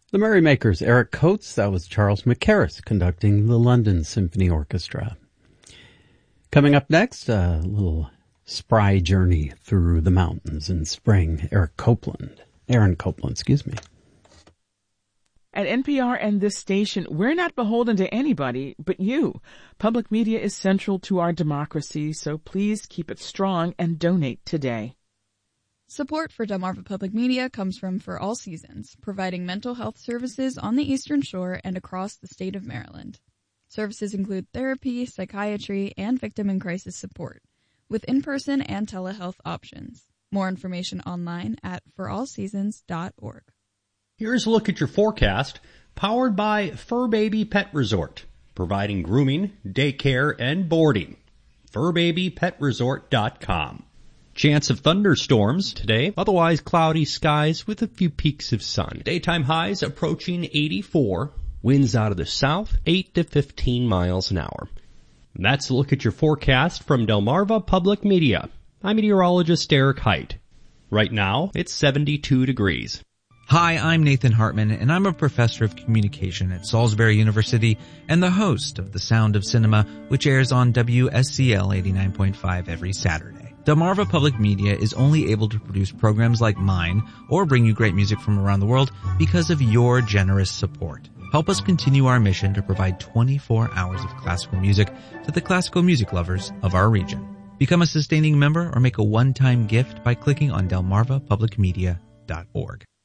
The Merrymakers, Eric Coates, that was Charles McCarris conducting the London Symphony Orchestra. Coming up next, a little spry journey through the mountains in spring. Aaron Copland, excuse me. At NPR and this station, we're not beholden to anybody but you. Public media is central to our democracy, so please keep it strong and donate today. Support for Delmarva Public Media comes from For All Seasons, providing mental health services on the Eastern Shore and across the state of Maryland. Services include therapy, psychiatry, and victim and crisis support, with in-person and telehealth options. More information online at forallseasons.org. Here's a look at your forecast, powered by Fur Baby Pet Resort, providing grooming, daycare, and boarding. FurBabyPetResort.com. Chance of thunderstorms today, otherwise cloudy skies with a few peaks of sun. Daytime highs approaching 84, winds out of the south 8 to 15 miles an hour. And that's a look at your forecast from Delmarva Public Media. I'm meteorologist Eric Height. Right now, it's 72 degrees. Hi, I'm Nathan Hartman, and I'm a professor of communication at Salisbury University and the host of The Sound of Cinema, which airs on WSCL 89.5 every Saturday. Delmarva Public Media is only able to produce programs like mine or bring you great music from around the world because of your generous support. Help us continue our mission to provide 24 hours of classical music to the classical music lovers of our region. Become a sustaining member or make a one-time gift by clicking on delmarvapublicmedia.org.